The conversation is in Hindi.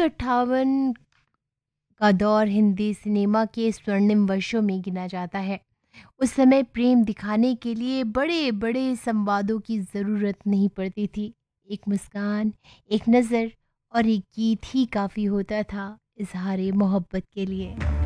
1958 का दौर हिंदी सिनेमा के स्वर्णिम वर्षों में गिना जाता है। उस समय प्रेम दिखाने के लिए बड़े-बड़े संवादों की ज़रूरत नहीं पड़ती थी। एक मुस्कान, एक नज़र और एक गीत ही काफ़ी होता था इज़हारे मोहब्बत के लिए।